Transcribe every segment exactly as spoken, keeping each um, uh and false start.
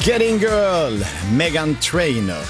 Getting Girl, Meghan Trainor.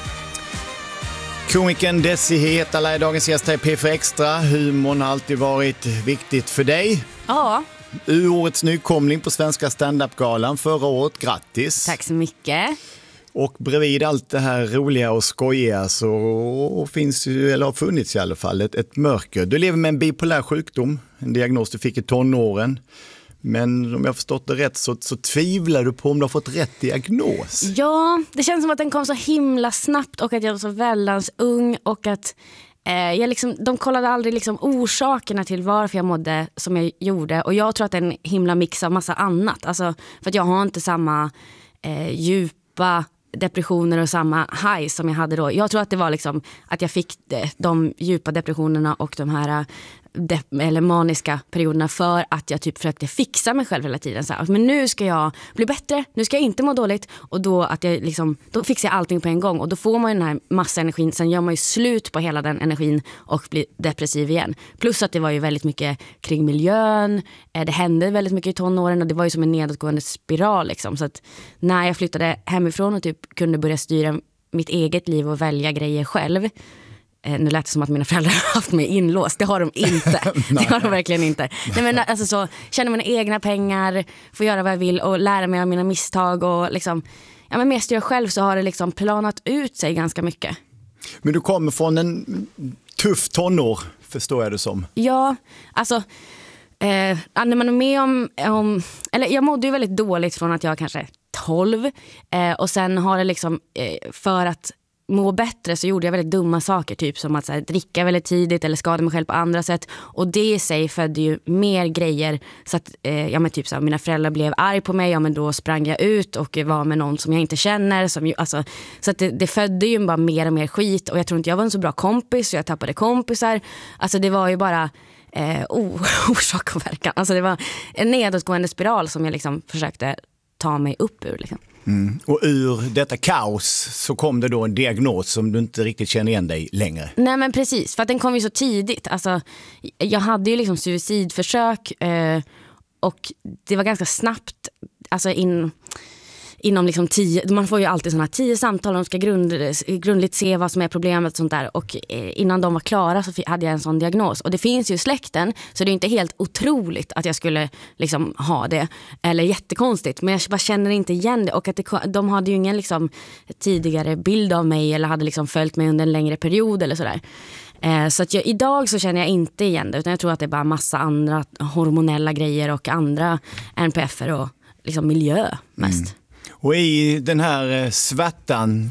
Komikern Desi heter är dagens gäst här i P F Extra. Humorn har alltid varit viktigt för dig. Ja. U-årets nykomling på Svenska stand-up-galan förra året. Grattis. Tack så mycket. Och bredvid allt det här roliga och skojiga så finns ju, eller har funnits i alla fall, ett, ett mörker. Du lever med en bipolär sjukdom, en diagnos du fick i tonåren. Men om jag har förstått det rätt så, så tvivlar du på om du har fått rätt diagnos. Ja, det känns som att den kom så himla snabbt och att jag var så väldans ung och att eh, jag liksom, de kollade aldrig liksom orsakerna till varför jag mådde som jag gjorde. Och jag tror att det är en himla mix av massa annat. Alltså, för att jag har inte samma eh, djupa depressioner och samma high som jag hade då. Jag tror att det var liksom att jag fick de, de djupa depressionerna och de här de, eller maniska perioderna för att jag typ försökte fixa mig själv hela tiden. Så här, men nu ska jag bli bättre, nu ska jag inte må dåligt. Och då, att jag liksom, då fixar jag allting på en gång. Och då får man ju den här massa energin. Sen gör man ju slut på hela den energin och blir depressiv igen. Plus att det var ju väldigt mycket kring miljön. Det hände väldigt mycket i tonåren och det var ju som en nedåtgående spiral. Liksom. Så att när jag flyttade hemifrån och typ kunde börja styra mitt eget liv och välja grejer själv. Nu lät det som att mina föräldrar har haft mig inlåst. Det har de inte. Det har de verkligen inte. Nej, men alltså så, känna mina egna pengar, få göra vad jag vill och lära mig av mina misstag. Och liksom, ja, men mest jag själv så har det liksom planat ut sig ganska mycket. Men du kommer från en tuff tonår, förstår jag det som. Ja, alltså eh, när man är med om, om... Eller jag mådde ju väldigt dåligt från att jag kanske tolv. Eh, och sen har det liksom eh, för att må bättre så gjorde jag väldigt dumma saker, typ som att så här, dricka väldigt tidigt eller skada mig själv på andra sätt, och det i sig födde ju mer grejer så att eh, ja, men typ så här, mina föräldrar blev arg på mig, ja men då sprang jag ut och var med någon som jag inte känner som ju, alltså, så att det, det födde ju bara mer och mer skit, och jag tror inte jag var en så bra kompis så jag tappade kompisar, alltså det var ju bara eh, oh, orsak och verkan, alltså det var en nedåtgående spiral som jag liksom försökte ta mig upp ur liksom. Mm. Och ur detta kaos så kom det då en diagnos som du inte riktigt känner igen dig längre. Nej men precis, för att den kom ju så tidigt. Alltså, jag hade ju liksom suicidförsök eh, och det var ganska snabbt, alltså in, inom liksom tio, man får ju alltid sådana här tio samtal, de ska grund, grundligt se vad som är problemet och sånt där, och eh, innan de var klara så hade jag en sån diagnos, och det finns ju i släkten så det är inte helt otroligt att jag skulle liksom ha det, eller jättekonstigt, men jag bara känner inte igen det, och att det, de hade ju ingen liksom tidigare bild av mig eller hade liksom följt mig under en längre period eller sådär. Eh, så att jag, idag så känner jag inte igen det, utan jag tror att det är bara massa andra hormonella grejer och andra N P F-er och liksom miljö mest. Mm. Och i den här svärtan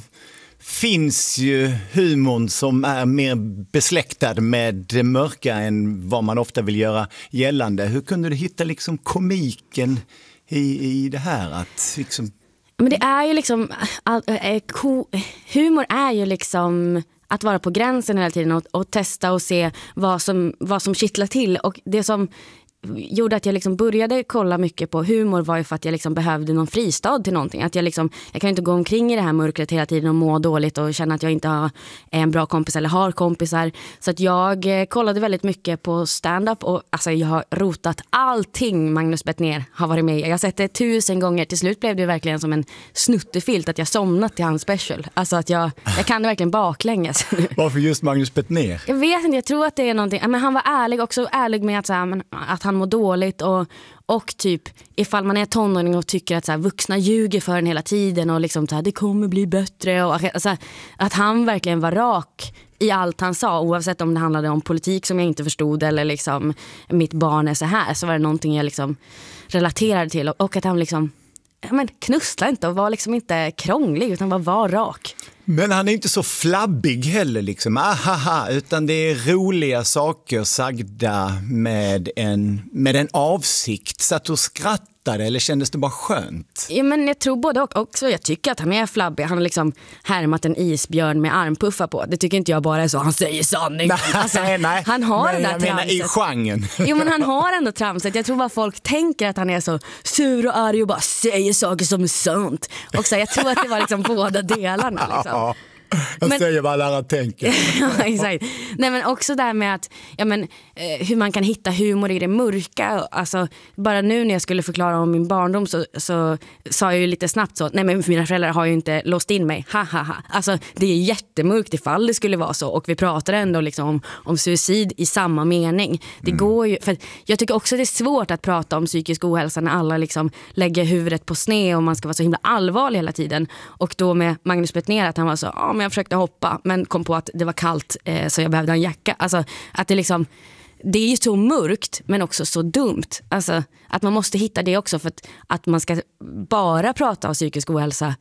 finns ju humorn som är mer besläktad med det mörka än vad man ofta vill göra gällande. Hur kunde du hitta liksom komiken i, i det här? Att liksom... Men det är ju liksom, all, äh, ko, humor är ju liksom att vara på gränsen hela tiden och, och testa och se vad som, vad som kittlar till, och det som gjorde att jag liksom började kolla mycket på humor var ju för att jag liksom behövde någon fristad till någonting. Att jag, liksom, jag kan ju inte gå omkring i det här mörkret hela tiden och må dåligt och känna att jag inte har en bra kompis eller har kompisar. Så att jag eh, kollade väldigt mycket på stand-up, och alltså, jag har rotat allting Magnus Bettner har varit med. Jag har sett det tusen gånger. Till slut blev det verkligen som en snuttefilt att jag somnat till hans special. Alltså att jag, jag kan det verkligen baklänges. Varför just Magnus Bettner? Jag vet inte, jag tror att det är någonting. Men han var ärlig, också ärlig med att, så här, men, att han mår dåligt, och, och typ ifall man är tonåring och tycker att så här, vuxna ljuger för en hela tiden och liksom så här, det kommer bli bättre, och alltså, att han verkligen var rak i allt han sa, oavsett om det handlade om politik som jag inte förstod eller liksom mitt barn är så här, så var det någonting jag liksom relaterade till, och, och att han liksom ja, men knussla inte och var liksom inte krånglig, utan var, var rak. Men han är inte så flabbig heller liksom, ahaha, utan det är roliga saker sagda med en, med en avsikt. Så att du skrattade, eller kändes det bara skönt? Ja, men jag tror både och också. Jag tycker att han är flabbig. Han har liksom härmat en isbjörn med armpuffar på. Det tycker inte jag bara är så. Han säger sanning. Nej, alltså, nej. Han har men, det där jag menar i genren. Jo, men han har ändå tramset. Jag tror bara folk tänker att han är så sur och arg och bara säger saker som är sant. Och så, jag tror att det var liksom båda delarna liksom. Jag men, säger vad alla andra tänker. Ja, exakt. Nej, men också där med att ja, men, eh, hur man kan hitta humor i det mörka. Alltså, bara nu när jag skulle förklara om min barndom så, så sa jag ju lite snabbt så, nej men mina föräldrar har ju inte låst in mig. Ha, ha, ha. Alltså, det är jättemörkt ifall det skulle vara så. Och vi pratar ändå liksom om, om suicid i samma mening. Det mm. går ju, för jag tycker också det är svårt att prata om psykisk ohälsa när alla liksom lägger huvudet på sned och man ska vara så himla allvarlig hela tiden. Och då med Magnus Bettner att han var så, ja men jag försökte hoppa men kom på att det var kallt eh, så jag behövde en jacka. Alltså att det liksom, det är ju så mörkt men också så dumt. Alltså att man måste hitta det också för att, att man ska bara prata om psykisk ohälsa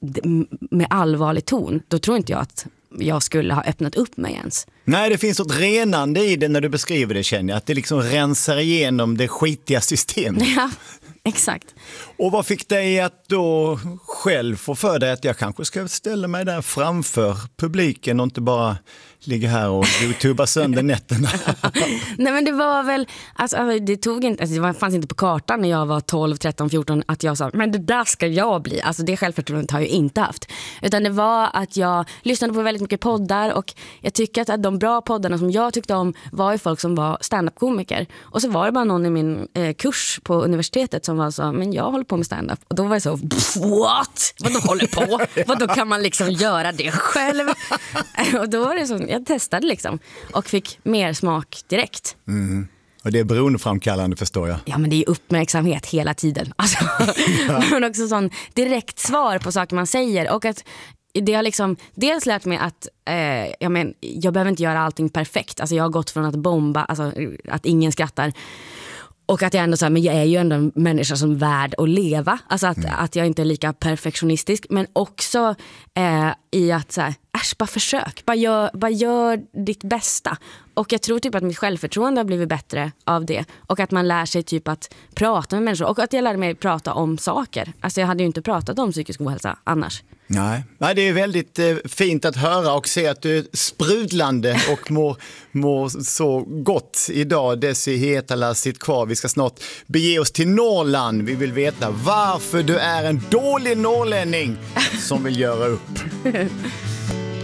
med allvarlig ton. Då tror inte jag att jag skulle ha öppnat upp mig ens. Nej, det finns ett renande i det när du beskriver det, känner jag. Att det liksom rensar igenom det skitiga systemet. Ja, exakt. Och vad fick dig att då själv få för dig att jag kanske ska ställa mig där framför publiken och inte bara ligga här och youtuba sönder nätterna? Nej, men det var väl, alltså, det tog inte, alltså, det fanns inte på kartan när jag var tolv, tretton, fjorton att jag sa, men det där ska jag bli. Alltså det självförtroendet har jag inte haft. Utan det var att jag lyssnade på väldigt mycket poddar och jag tycker att de bra poddarna som jag tyckte om var ju folk som var stand-up-komiker. Och så var det bara någon i min eh, kurs på universitetet som var så, men jag håller på med stand-up. Och då var jag så, what? Vadå håller på? Vadå kan man liksom göra det själv? Och då var det så, jag testade liksom och fick mer smak direkt. Mm. Och det är beroendeframkallande, förstår jag. Ja, men det är uppmärksamhet hela tiden. Alltså, ja. Men också sån direkt svar på saker man säger. Och att det har liksom dels lärt mig att eh, jag, men, jag behöver inte göra allting perfekt. Alltså jag har gått från att bomba, alltså att ingen skrattar. Och att jag ändå så här, men jag är ju ändå en människa som är värd att leva. Alltså att, mm. att jag inte är lika perfektionistisk. Men också eh, i att så här, äsch, bara försök. Bara gör, bara gör ditt bästa. Och jag tror typ att mitt självförtroende har blivit bättre av det. Och att man lär sig typ att prata med människor. Och att jag lärde mig prata om saker. Alltså jag hade ju inte pratat om psykisk ohälsa annars. Nej, Nej det är väldigt eh, fint att höra och se att du är sprudlande och mår, mår så gott idag. Desi Hetala, sitt kvar. Vi ska snart bege oss till Norrland. Vi vill veta varför du är en dålig norrlänning som vill göra upp.